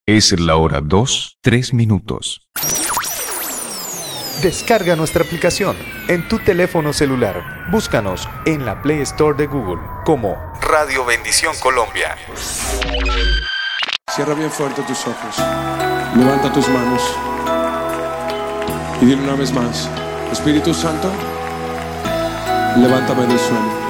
Es la hora 2, 3 minutos. Descarga nuestra aplicación en tu teléfono celular. Búscanos en la Play Store de Google como Radio Bendición Colombia. Cierra bien fuerte tus ojos. Levanta tus manos. Y dile una vez más: Espíritu Santo, levántame del sueño.